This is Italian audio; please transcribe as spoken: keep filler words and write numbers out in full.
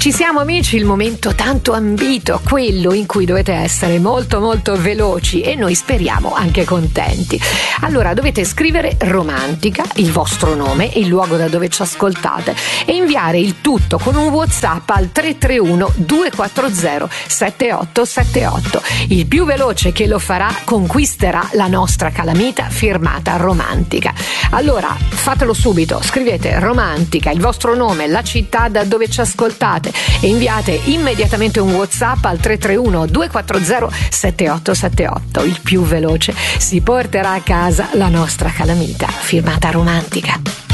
Ci siamo amici, il momento tanto ambito, quello in cui dovete essere molto molto veloci e noi speriamo anche contenti. Allora dovete scrivere Romantica, il vostro nome e il luogo da dove ci ascoltate e inviare il tutto con un WhatsApp al tre tre uno due quattro zero sette otto sette otto. Il più veloce che lo farà conquisterà la nostra calamita firmata Romantica. Allora fatelo subito, scrivete Romantica, il vostro nome, la città da dove ci ascoltate e inviate immediatamente un WhatsApp al tre tre uno due quattro zero sette otto sette otto. Il più veloce si porterà a casa la nostra calamita firmata Romantica.